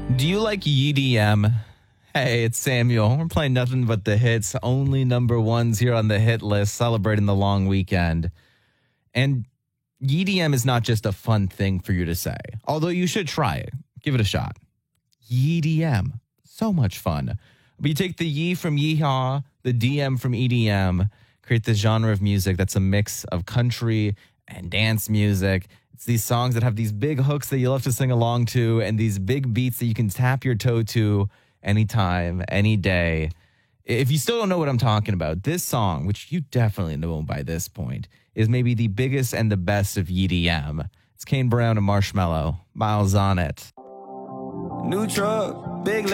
Do you like EDM? Hey, it's Samuel. We're playing nothing but the hits, only number ones here on the hit list, celebrating the long weekend. And EDM is not just a fun thing for you to say, although you should try it. Give it a shot. EDM, so much fun. But you take the ye from yeehaw, the DM from EDM, create this genre of music that's a mix of country and dance music. It's these songs that have these big hooks that you love to sing along to and these big beats that you can tap your toe to anytime, any day. If you still don't know what I'm talking about, this song, which you definitely know by this point, is maybe the biggest and the best of EDM. It's Kane Brown and Marshmello. Miles on it. New truck, big